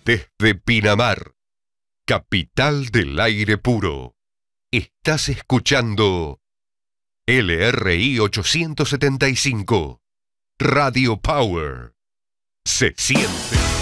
Desde Pinamar, capital del aire puro, estás escuchando LRI 875, Radio Power. Se siente.